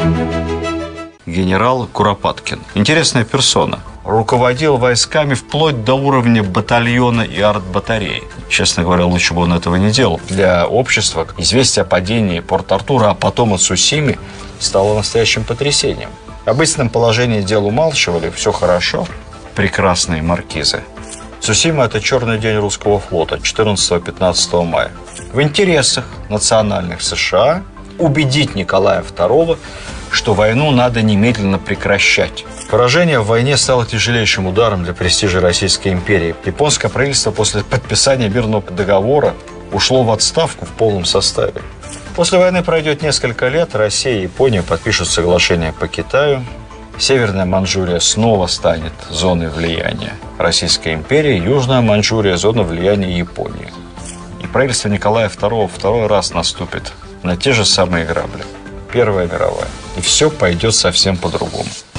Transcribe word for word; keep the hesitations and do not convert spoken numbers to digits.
Генерал Куропаткин. Интересная персона. Руководил войсками вплоть до уровня батальона и артбатареи. Честно говоря, лучше бы он этого не делал. Для общества известие о падении Порт-Артура, а потом о Цусиме, стало настоящим потрясением. Об истинном положении дел умалчивали, все хорошо. Прекрасные маркизы. Цусима – это черный день русского флота, четырнадцатого-пятнадцатого мая. В интересах национальных США убедить Николая второго, что войну надо немедленно прекращать. Поражение в войне стало тяжелейшим ударом для престижа Российской империи. Японское правительство после подписания мирного договора ушло в отставку в полном составе. После войны пройдет несколько лет, Россия и Япония подпишут соглашение по Китаю. Северная Манчжурия снова станет зоной влияния Российской империи, Южная Манчжурия – зона влияния Японии. И правительство Николая второго второй раз наступит на те же самые грабли. Первая мировая. И все пойдет совсем по-другому.